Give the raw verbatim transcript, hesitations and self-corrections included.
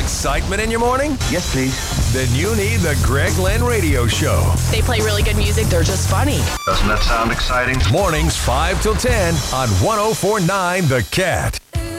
excitement in your morning? Yes, please. Then you need the Greg Lynn Radio Show. They play really good music. They're just funny. Doesn't that sound exciting? Mornings five till ten on one oh four point nine The Cat.